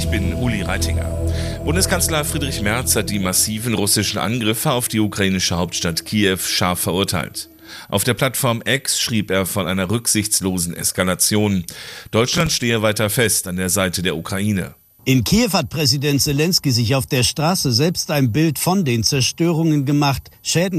ich bin Uli Reitinger. Bundeskanzler Friedrich Merz hat die massiven russischen Angriffe auf die ukrainische Hauptstadt Kiew scharf verurteilt. Auf der Plattform X schrieb er von einer rücksichtslosen Eskalation. Deutschland stehe weiter fest an der Seite der Ukraine. In Kiew hat Präsident Selenskyj sich auf der Straße selbst ein Bild von den Zerstörungen gemacht. Schäden